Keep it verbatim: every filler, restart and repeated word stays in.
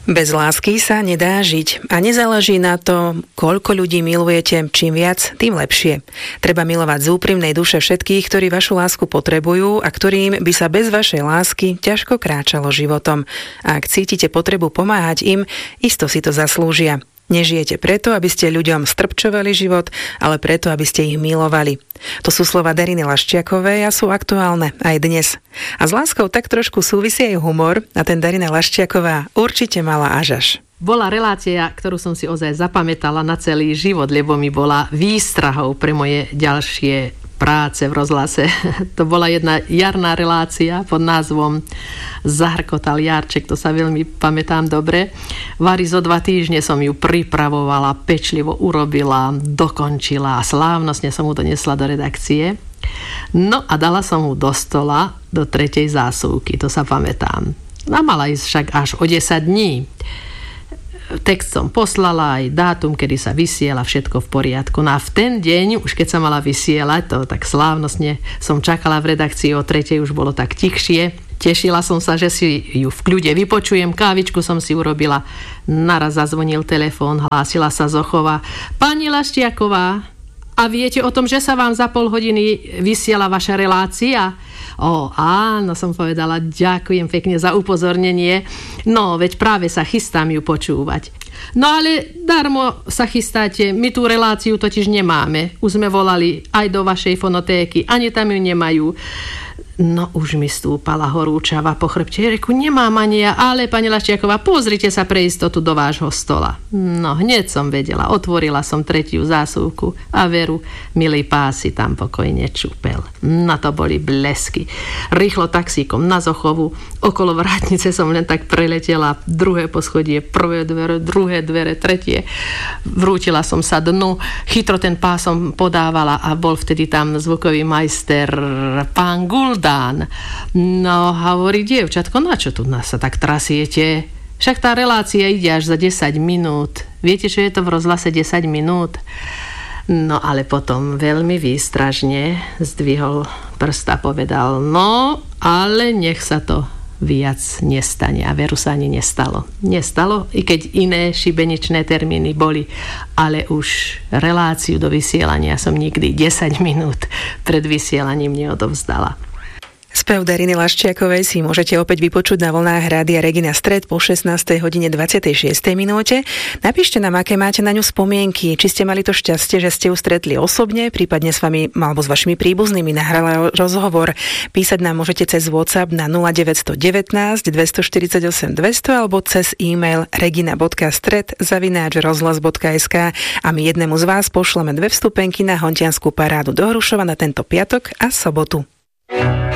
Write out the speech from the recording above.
Bez lásky sa nedá žiť a nezáleží na to, koľko ľudí milujete, čím viac, tým lepšie. Treba milovať z úprimnej duše všetkých, ktorí vašu lásku potrebujú a ktorým by sa bez vašej lásky ťažko kráčalo životom. A ak cítite potrebu pomáhať im, isto si to zaslúžia. Nežijete preto, aby ste ľuďom strpčovali život, ale preto, aby ste ich milovali. To sú slova Dariny Laščiakovej a sú aktuálne aj dnes. A s láskou tak trošku súvisí aj humor a ten Darina Laščiaková určite mala až až. Bola relácia, ktorú som si ozaj zapamätala na celý život, lebo mi bola výstrahou pre moje ďalšie práce v rozhlase. To bola jedna jarná relácia pod názvom Zahrkotal jarček, to sa veľmi pamätám dobre. Vari zo dva týždne som ju pripravovala, pečlivo urobila, dokončila a slávnostne som mu donesla do redakcie. No a dala som mu do stola do tretej zásuvky, to sa pamätám. A mala ísť však až o desať dní. Text som poslala, aj dátum, kedy sa vysiela, všetko v poriadku. No a v ten deň, už keď sa mala vysielať, to tak slávnostne som čakala v redakcii, o tretej už bolo tak tichšie. Tešila som sa, že si ju v kľude vypočujem, kávičku som si urobila. Naraz zazvonil telefón, hlásila sa Zochova. Pani Laščiaková, a viete o tom, že sa vám za pol hodiny vysiela vaša relácia? Ó, áno, som povedala, ďakujem pekne za upozornenie. No, veď práve sa chystám ju počúvať. No ale darmo sa chystáte, my tú reláciu totiž nemáme. Už sme volali aj do vašej fonotéky, ani tam ju nemajú. No, už mi stúpala horúčava po chrbte. Reku, nemám ani ja, ale pani Laščiaková, pozrite sa pre istotu do vášho stola. No, hneď som vedela, otvorila som tretiu zásuvku a veru, milý pás si tam pokojne čúpel. No, to boli blesky. Rýchlo taxíkom na Zochovu, okolo vrátnice som len tak preletela, druhé poschodie, prvé dvere, druhé dvere, tretie. Vrútila som sa dnu, chytro ten pás som podávala a bol vtedy tam zvukový majster pán Gulda. No, hovorí, dievčatko, na čo tu nás sa tak trasiete? Však tá relácia ide až za desať minút. Viete, čo je to v rozhlase desať minút? No, ale potom veľmi výstražne zdvihol prst a povedal, no, ale nech sa to viac nestane. A veru sa ani nestalo. Nestalo, i keď iné šibeničné termíny boli, ale už reláciu do vysielania som nikdy desať minút pred vysielaním neodovzdala. Spev Dariny Laščiakovej si môžete opäť vypočuť na vlnách Rádia Regina Stred po šestnástej hodine dvadsiatej šiestej minúte. Napíšte nám, aké máte na ňu spomienky, či ste mali to šťastie, že ste ju stretli osobne, prípadne s vami alebo s vašimi príbuznými nahrala rozhovor. Písať nám môžete cez WhatsApp na nula deväť jedna deväť, dvestoštyridsaťosem dvesto alebo cez e-mail regina bodka stred zavináč rozhlas bodka es ká a my jednému z vás pošleme dve vstupenky na hontiansku parádu do Hrušova na tento piatok a sobotu.